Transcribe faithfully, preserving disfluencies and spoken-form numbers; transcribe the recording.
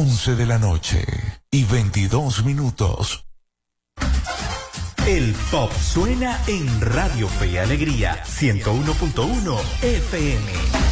once de la noche y veintidós minutos. El pop suena en Radio Fe y Alegría ciento uno punto uno F M.